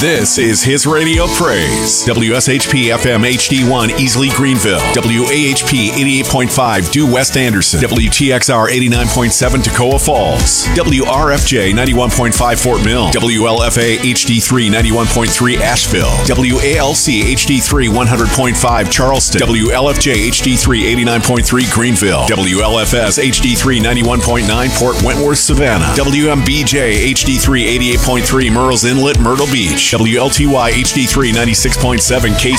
This is His Radio Praise. WSHP FM HD1 Easley Greenville. WAHP 88.5 Due West Anderson. WTXR 89.7 Toccoa Falls. WRFJ 91.5 Fort Mill. WLFA HD3 91.3 Asheville. WALC HD3 100.5 Charleston. WLFJ HD3 89.3 Greenville. WLFS HD3 91.9 Port Wentworth Savannah. WMBJ HD3 88.3 Murrells Inlet Myrtle Beach. WLTY HD3 96.7